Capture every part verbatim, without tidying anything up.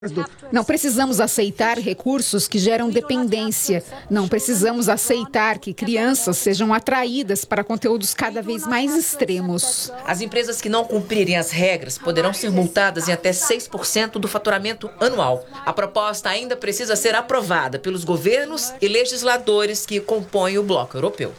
Não precisamos aceitar recursos que geram dependência. Não precisamos aceitar que crianças sejam atraídas para conteúdos cada vez mais extremos. As empresas que não cumprirem as regras poderão ser multadas em até seis por cento do faturamento anual. A proposta ainda precisa ser aprovada pelos governos e legisladores que compõem o bloco europeu.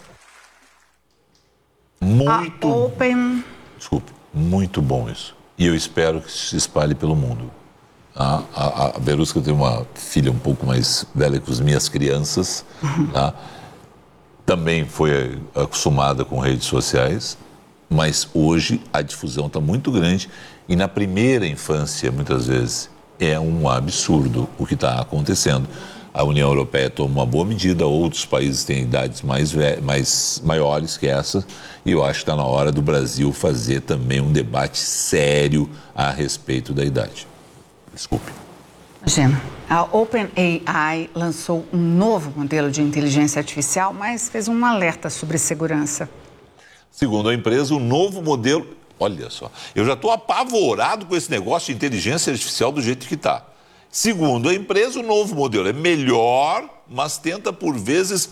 Muito, Open... desculpe, muito bom isso. E eu espero que se espalhe pelo mundo. A, a, a Verusca tem uma filha um pouco mais velha que as minhas crianças, tá? Também foi acostumada com redes sociais, mas hoje a difusão está muito grande e na primeira infância, muitas vezes, é um absurdo o que está acontecendo. A União Europeia toma uma boa medida, outros países têm idades mais, mais maiores que essa, e eu acho que está na hora do Brasil fazer também um debate sério a respeito da idade. Desculpe. Imagina, a OpenAI lançou um novo modelo de inteligência artificial, mas fez um alerta sobre segurança. Segundo a empresa, o novo modelo... Olha só, eu já estou apavorado com esse negócio de inteligência artificial do jeito que está. Segundo a empresa, o novo modelo é melhor, mas tenta, por vezes,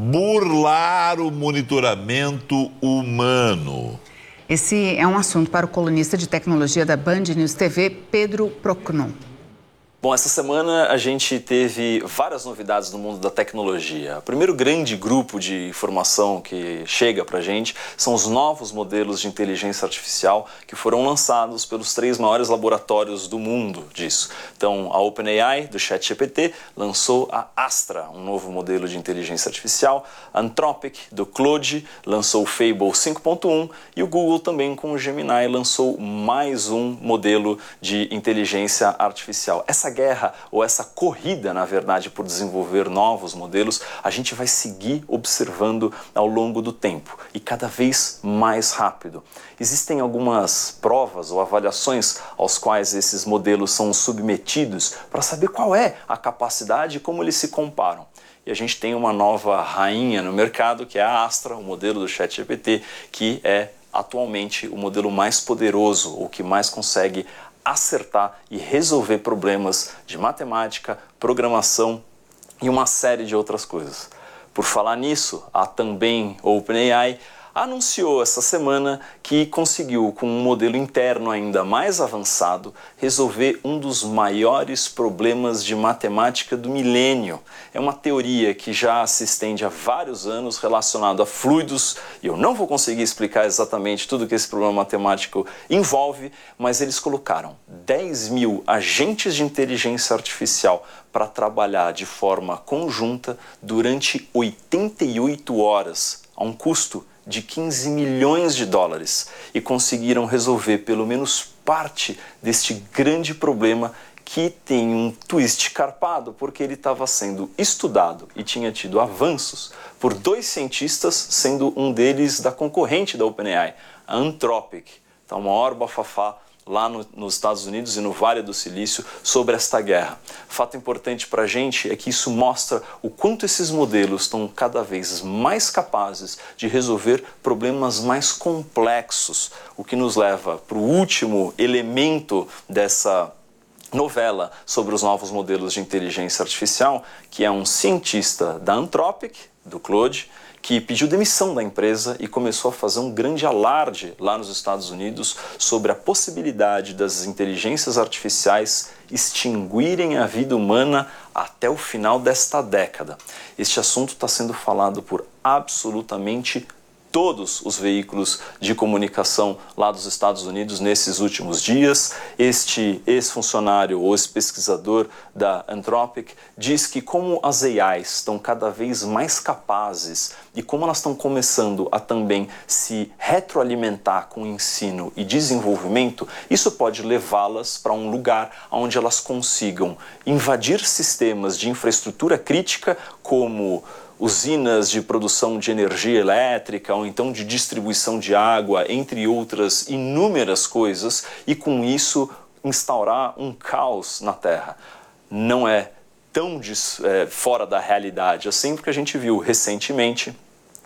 burlar o monitoramento humano. Esse é um assunto para o colunista de tecnologia da Band News T V, Pedro Procnon. Bom, essa semana a gente teve várias novidades no mundo da tecnologia. O primeiro grande grupo de informação que chega para a gente são os novos modelos de inteligência artificial que foram lançados pelos três maiores laboratórios do mundo disso. Então, a OpenAI, do ChatGPT, lançou a Astra, um novo modelo de inteligência artificial. A Anthropic, do Claude, lançou o Fable cinco ponto um e o Google também, com o Gemini, lançou mais um modelo de inteligência artificial. Essa guerra, ou essa corrida, na verdade, por desenvolver novos modelos, a gente vai seguir observando ao longo do tempo e cada vez mais rápido. Existem algumas provas ou avaliações aos quais esses modelos são submetidos para saber qual é a capacidade e como eles se comparam. E a gente tem uma nova rainha no mercado, que é a Astra, o modelo do ChatGPT, que é atualmente o modelo mais poderoso, o que mais consegue acertar e resolver problemas de matemática, programação e uma série de outras coisas. Por falar nisso, a também OpenAI anunciou essa semana que conseguiu, com um modelo interno ainda mais avançado, resolver um dos maiores problemas de matemática do milênio. É uma teoria que já se estende há vários anos relacionada a fluidos, e eu não vou conseguir explicar exatamente tudo que esse problema matemático envolve, mas eles colocaram dez mil agentes de inteligência artificial para trabalhar de forma conjunta durante oitenta e oito horas, a um custo de quinze milhões de dólares, e conseguiram resolver pelo menos parte deste grande problema que tem um twist carpado, porque ele estava sendo estudado e tinha tido avanços por dois cientistas, sendo um deles da concorrente da OpenAI, a Anthropic. Está uma maior bafafá lá no, nos Estados Unidos e no Vale do Silício sobre esta guerra. Fato importante para a gente é que isso mostra o quanto esses modelos estão cada vez mais capazes de resolver problemas mais complexos, o que nos leva para o último elemento dessa novela sobre os novos modelos de inteligência artificial, que é um cientista da Anthropic, do Claude, que pediu demissão da empresa e começou a fazer um grande alarde lá nos Estados Unidos sobre a possibilidade das inteligências artificiais extinguirem a vida humana até o final desta década. Este assunto está sendo falado por absolutamente todos os veículos de comunicação lá dos Estados Unidos nesses últimos dias. Este ex-funcionário ou ex-pesquisador da Anthropic diz que como as A Is estão cada vez mais capazes e como elas estão começando a também se retroalimentar com ensino e desenvolvimento, isso pode levá-las para um lugar onde elas consigam invadir sistemas de infraestrutura crítica como usinas de produção de energia elétrica ou então de distribuição de água, entre outras inúmeras coisas, e com isso instaurar um caos na Terra. Não é tão é, fora da realidade assim, porque a gente viu recentemente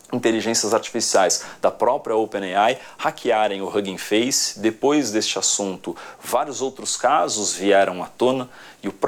inteligências artificiais da própria OpenAI hackearem o Hugging Face. Depois deste assunto, vários outros casos vieram à tona e o